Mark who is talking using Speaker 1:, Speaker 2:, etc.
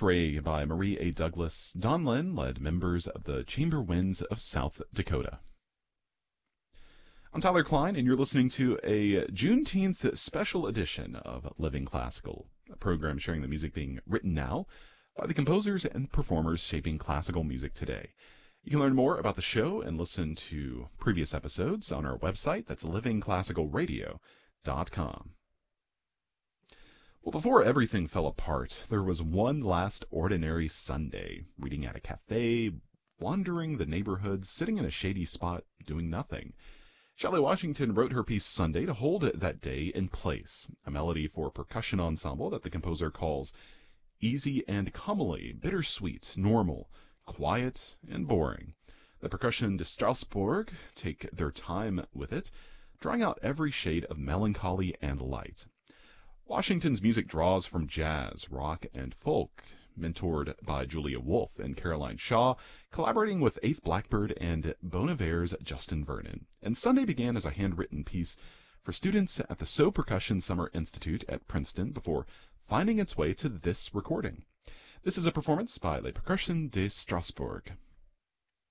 Speaker 1: Tray by Marie A. Douglas. Don Lynn led members of the Chamber Winds of South Dakota. I'm Tyler Klein, and you're listening to a Juneteenth special edition of Living Classical, a program sharing the music being written now by the composers and performers shaping classical music today. You can learn more about the show and listen to previous episodes on our website. That's livingclassicalradio.com. Well, before everything fell apart, there was one last ordinary Sunday, reading at a cafe, wandering the neighborhood, sitting in a shady spot, doing nothing. Shelley Washington wrote her piece Sunday to hold that day in place, a melody for percussion ensemble that the composer calls easy and comely, bittersweet, normal, quiet, and boring. The percussion de Strasbourg take their time with it, drawing out every shade of melancholy and light. Washington's music draws from jazz, rock, and folk, mentored by Julia Wolfe and Caroline Shaw, collaborating with Eighth Blackbird and Bon Iver's Justin Vernon. And Sunday began as a handwritten piece for students at the So Percussion Summer Institute at Princeton before finding its way to this recording. This is a performance by Les Percussions de Strasbourg.